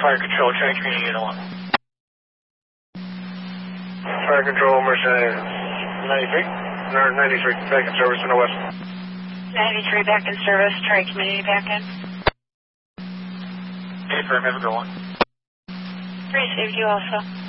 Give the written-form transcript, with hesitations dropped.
Fire Control, Train Community Unit 1. Fire Control, Mercedes 93. 93, back in service in the west. 93, back in service, Tri Community back in. Affirm, have a good one. Received you also.